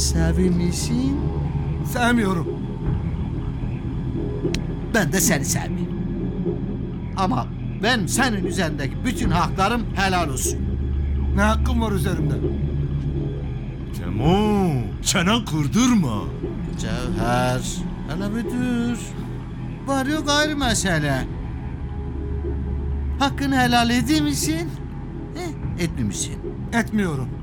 Sevimlisin. Sevmiyorum. Ben de seni sevmiyorum. Ama ben senin üzerindeki bütün haklarım helal olsun. Ne hakkım var üzerimde? Temo, çenen kırdırma. Cevher, hele bir dur. Var yok ayrı mesele. Hakkını helal ediyor musun? Etmiyor musun? Etmiyorum.